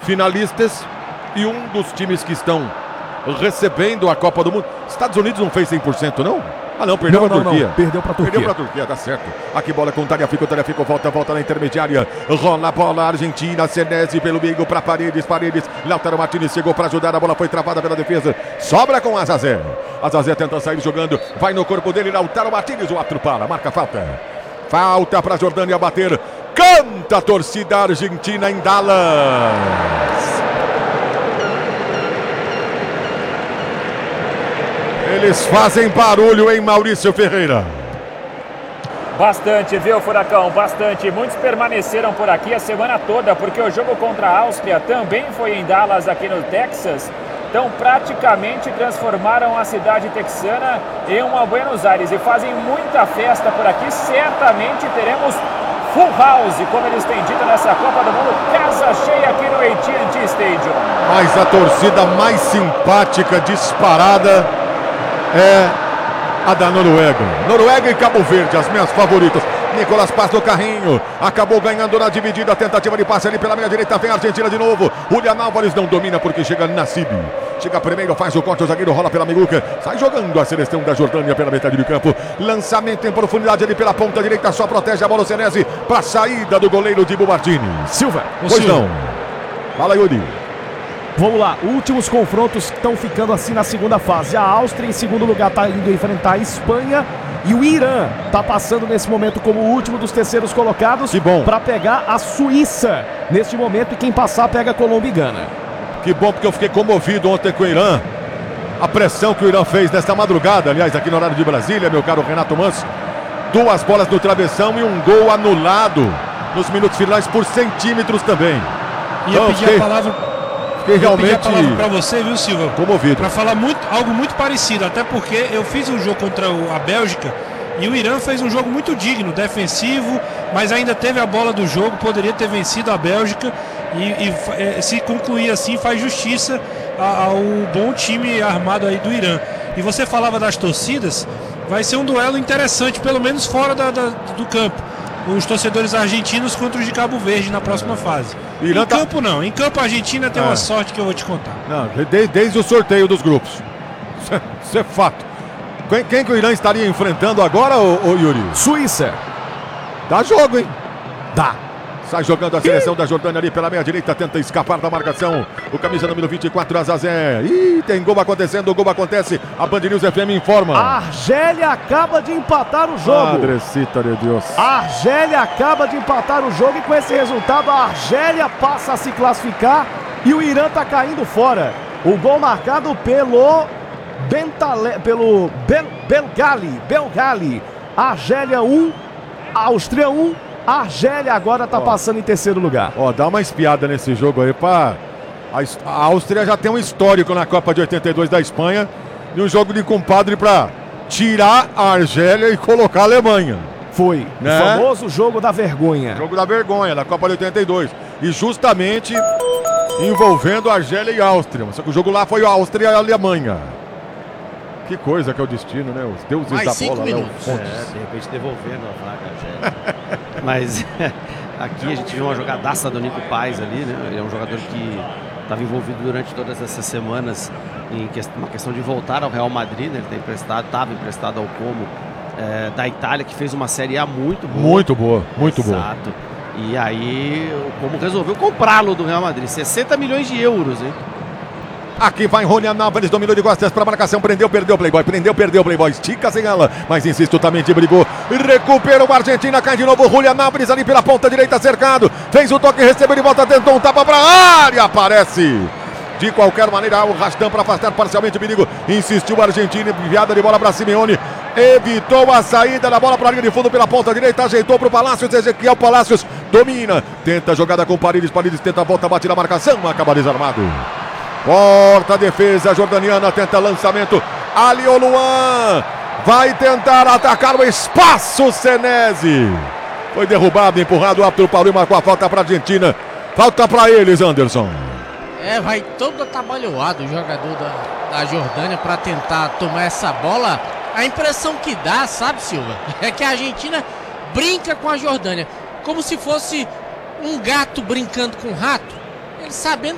finalistas e um dos times que estão recebendo a Copa do Mundo. Estados Unidos não fez 100%, não? Ah, não, perdeu para a Turquia. Não, perdeu para a Turquia. Perdeu para a Turquia, tá certo. Aqui bola com o Tagliafico volta na intermediária. Rola a bola, Argentina, Senesi pelo meio para Paredes. Lautaro Martinez chegou para ajudar, a bola foi travada pela defesa. Sobra com Azazé. Azazé tenta sair jogando, vai no corpo dele, Lautaro Martinez, o árbitro para, marca falta. Falta para a Jordânia bater. Canta a torcida argentina em Dallas. Eles fazem barulho, hein, Maurício Ferreira? Bastante, viu, Furacão? Bastante. Muitos permaneceram por aqui a semana toda, porque o jogo contra a Áustria também foi em Dallas, aqui no Texas. Então, praticamente transformaram a cidade texana em uma Buenos Aires e fazem muita festa por aqui. Certamente teremos full house, como eles têm dito nessa Copa do Mundo. Casa cheia aqui no AT&T Stadium. Mas a torcida mais simpática, disparada, é a da Noruega. Noruega e Cabo Verde, as minhas favoritas. Nicolas Paz no carrinho, acabou ganhando na dividida, tentativa de passe ali pela meia direita, vem a Argentina de novo. Julián Álvares não domina porque chega Nassib. Chega primeiro, faz o corte, o zagueiro rola pela Miguca, sai jogando a seleção da Jordânia pela metade do campo. Lançamento em profundidade ali pela ponta direita, só protege a bola o Senesi para a saída do goleiro Dibu Martins. Silva, pois não. Fala, Yuri. Vamos lá, últimos confrontos estão ficando assim na segunda fase. A Áustria em segundo lugar está indo enfrentar a Espanha e o Irã está passando nesse momento como o último dos terceiros colocados para pegar a Suíça neste momento, e quem passar pega a Colômbia e Gana. Que bom, porque eu fiquei comovido ontem com o Irã. A pressão que o Irã fez nesta madrugada, aliás, aqui no horário de Brasília, meu caro Renato Manso. 2 bolas no travessão e um gol anulado nos minutos finais por centímetros também. E eu pedi a palavra... realmente para você, viu, Silva? Comovido. Para falar algo muito parecido, até porque eu fiz um jogo contra a Bélgica e o Irã fez um jogo muito digno, defensivo, mas ainda teve a bola do jogo, poderia ter vencido a Bélgica e se concluir assim faz justiça ao bom time armado aí do Irã. E você falava das torcidas, vai ser um duelo interessante, pelo menos fora do campo. Os torcedores argentinos contra os de Cabo Verde na próxima fase. Em campo não, em campo a Argentina tem uma sorte que eu vou te contar. Não, desde o sorteio dos grupos. Isso é fato. Quem que o Irã estaria enfrentando agora, ô Yuri? Suíça. Dá jogo, hein? Dá. Sai jogando a seleção da Jordânia ali pela meia direita, tenta escapar da marcação. O camisa número 24, Azazé. Ih, tem gol acontecendo, o gol acontece. A Band News FM informa. A Argélia acaba de empatar o jogo. Madrecita de Deus. A Argélia acaba de empatar o jogo e com esse resultado a Argélia passa a se classificar e o Irã tá caindo fora. O gol marcado pelo Belgali. Argélia 1, Áustria 1. A Argélia agora tá passando em terceiro lugar. Dá uma espiada nesse jogo aí, pá. A Áustria já tem um histórico na Copa de 82 da Espanha e um jogo de compadre pra tirar a Argélia e colocar a Alemanha. Foi, né? O famoso jogo da vergonha. Jogo da vergonha, da Copa de 82. E justamente envolvendo a Argélia e a Áustria. Só que o jogo lá foi a Áustria e a Alemanha. Que coisa que é o destino, né? Os deuses mais da 5 bola. minutos. Né? De repente devolvendo a vaga, Argélia. Mas aqui a gente viu uma jogadaça do Nico Paz ali, né? Ele é um jogador que estava envolvido durante todas essas semanas em uma questão de voltar ao Real Madrid, né? Ele estava emprestado ao Como da Itália, que fez uma Série A muito boa. Muito boa. Exato. E aí o Como resolveu comprá-lo do Real Madrid. 60 milhões de euros, hein? Aqui vai Julián Álvares, dominou de costas para a marcação, prendeu, perdeu o Playboy, estica sem ela, mas insiste, também brigou, recuperou a Argentina, cai de novo, Julián Álvares ali pela ponta direita, cercado, fez o toque, recebeu de volta, tentou um tapa para a área, aparece, de qualquer maneira, o Rastan para afastar parcialmente o perigo, insistiu a Argentina, enviada de bola para Simeone, evitou a saída da bola para a linha de fundo pela ponta direita, ajeitou para o Palácios, Ezequiel Palácios, domina, tenta a jogada com Paredes tenta a volta, bate na marcação, acaba desarmado. Corta a defesa jordaniana, tenta lançamento. Ali o Luan vai tentar atacar o espaço. Senesi foi derrubado, empurrado. O árbitro parou e marcou a falta para a Argentina. Falta para eles, Anderson. Vai todo atabalhoado o jogador da Jordânia para tentar tomar essa bola. A impressão que dá, sabe, Silva, é que a Argentina brinca com a Jordânia como se fosse um gato brincando com um rato. Ele sabendo